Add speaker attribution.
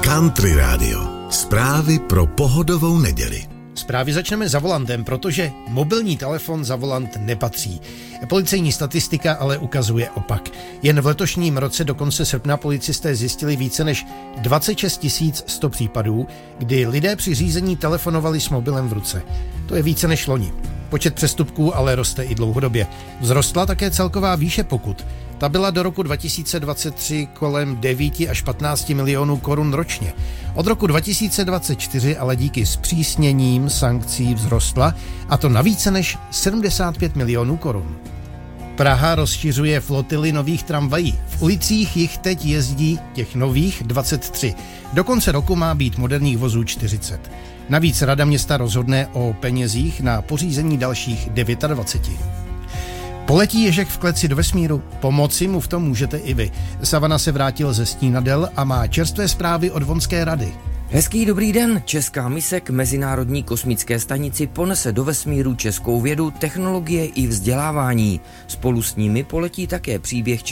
Speaker 1: Country Radio. Zprávy pro pohodovou neděli.
Speaker 2: Zprávy začneme za volantem, protože mobilní telefon za volant nepatří. Policejní statistika ale ukazuje opak. Jen v letošním roce do konce srpna policisté zjistili více než 26 100 případů, kdy lidé při řízení telefonovali s mobilem v ruce. To je více než loni. Počet přestupků ale roste i dlouhodobě. Vzrostla také celková výše pokut. Ta byla do roku 2023 kolem 9 až 15 milionů korun ročně. Od roku 2024 ale díky zpřísněním sankcí vzrostla, a to na více než 75 milionů korun. Praha rozšiřuje flotily nových tramvají. V ulicích jich teď jezdí těch nových 23. Do konce roku má být moderních vozů 40. Navíc Rada města rozhodne o penězích na pořízení dalších 29. Poletí ježek v kleci do vesmíru? Pomoci mu v tom můžete i vy. Savana se vrátil ze Stínadel a má čerstvé zprávy od Vonské rady.
Speaker 3: Hezký dobrý den. Česká mise k Mezinárodní kosmické stanici ponese do vesmíru českou vědu, technologie i vzdělávání. Spolu s nimi poletí také příběh